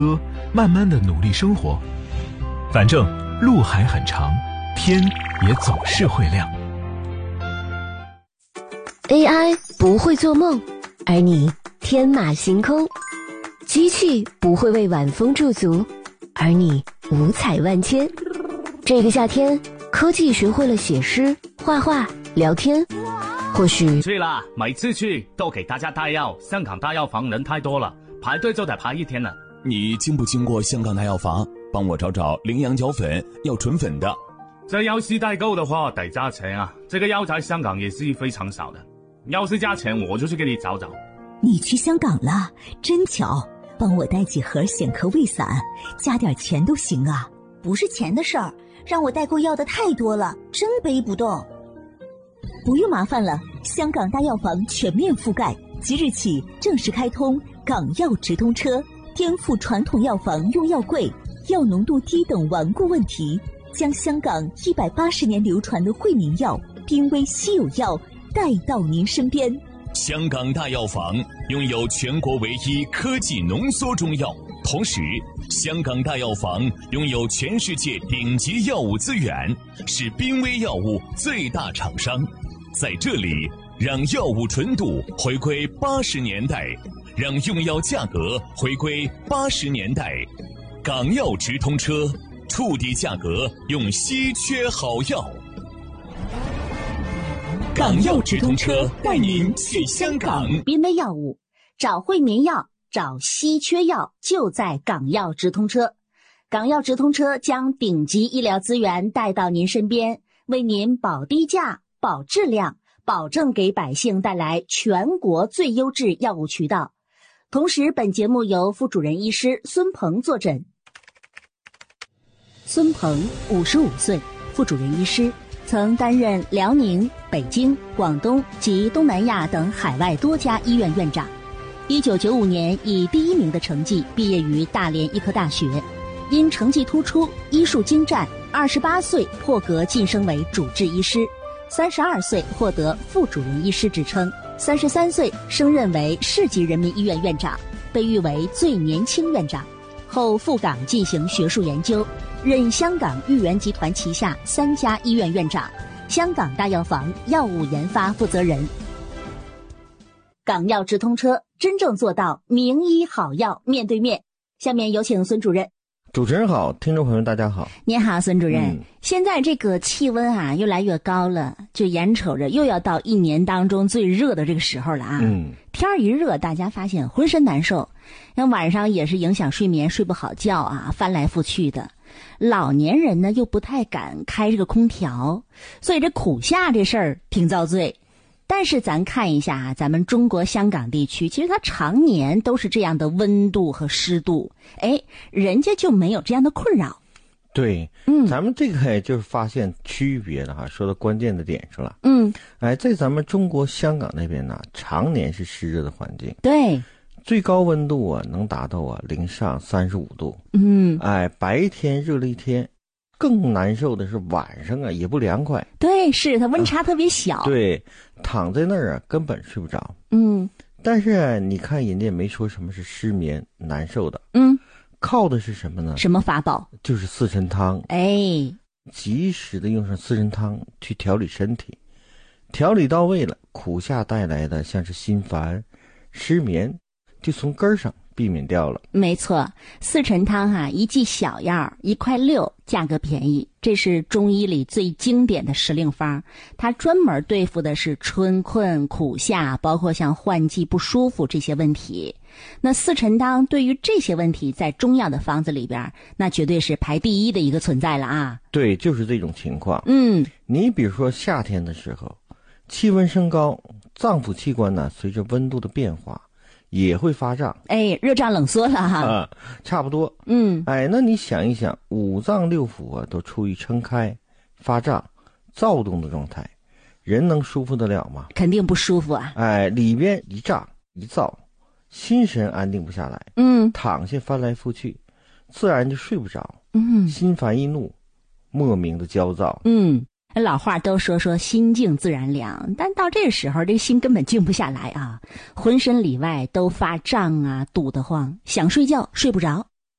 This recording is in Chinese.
慢慢的努力生活。反正路还很长，天也总是会亮。 AI 不会做梦，而你天马行空。机器不会为晚风驻足，而你五彩万千。这个夏天，科技学会了写诗、画画、聊天。或许去啦，每次去都给大家带药，香港大药房人太多了，排队就得排一天了。 你经不经过香港大药房？帮我找找羚羊角粉，要纯粉的。 这要是代购的话得加钱啊，这个药在香港也是非常少的。要是加钱我就去给你找找。 你去香港了，真巧，帮我带几盒显壳胃散，加点钱都行啊。 不是钱的事儿，让我代购要的太多了，真背不动。 不用麻烦了，香港大药房全面覆盖，即日起正式开通港药直通车，颠覆传统药房用药贵、药浓度低等顽固问题，将香港180年流传的惠民药、濒危稀有药带到您身边。 香港大药房拥有全国唯一科技浓缩中药，同时香港大药房拥有全世界顶级药物资源，是濒危药物最大厂商。在这里，让药物纯度回归80年代，让用药价格回归80年代。港药直通车，触底价格用稀缺好药。港药直通车带您去香港。 濒危药物，找惠民药，找稀缺药，就在港药直通车。港药直通车将顶级医疗资源带到您身边，为您保低价、保质量，保证给百姓带来全国最优质药物渠道。同时，本节目由副主任医师孙鹏坐诊。孙鹏55岁，副主任医师，曾担任辽宁、北京、广东及东南亚等海外多家医院院长。1995年以第1名的成绩毕业于大连医科大学，因成绩突出、医术精湛，28岁破格晋升为主治医师，32岁获得副主任医师职称，33岁升任为市级人民医院院长，被誉为最年轻院长。后赴港进行学术研究，任香港裕元集团旗下3家医院院长，香港大药房药物研发负责人。港药直通车真正做到名医好药面对面。下面有请孙主任。 主持人好，听众朋友大家好。 您好，孙主任。现在这个气温啊越来越高了，就眼瞅着又要到1年当中最热的这个时候了啊。天儿一热，大家发现浑身难受，像晚上也是影响睡眠，睡不好觉啊，翻来覆去的。老年人呢又不太敢开这个空调，所以这苦夏这事儿挺遭罪。但是咱看一下啊，咱们中国香港地区，其实它常年都是这样的温度和湿度，人家就没有这样的困扰。 对，咱们这个就是发现区别了哈，说到关键的点上了。在咱们中国香港那边呢，常年是湿热的环境。 对， 最高温度啊能达到零上35度。白天热了一天。更难受的是晚上啊也不凉快。 对，是它温差特别小。 对，躺在那儿啊根本睡不着。但是你看人家也没说什么是失眠难受的。靠的是什么呢？ 什么法宝？ 就是四神汤。及时的用上四神汤去调理身体，调理到位了，苦夏带来的像是心烦失眠就从根儿上避免掉了。 没错，四神汤啊，一剂小药，1块6，价格便宜。这是中医里最经典的时令方，它专门对付的是春困、苦夏，包括像换季不舒服这些问题。那四神汤对于这些问题，在中药的方子里边，那绝对是排第一的一个存在了啊。 对，就是这种情况。你比如说夏天的时候，气温升高，脏腑器官呢随着温度的变化也会发胀。 热胀冷缩了哈。 差不多。那你想一想，五脏六腑啊都处于撑开、发胀、躁动的状态，人能舒服得了吗？ 肯定不舒服啊。 里边一胀一躁，心神安定不下来。躺下翻来覆去，自然就睡不着。心烦易怒，莫名的焦躁。 老话都说心静自然凉，但到这个时候这心根本静不下来啊，浑身里外都发胀啊，堵得慌，想睡觉睡不着。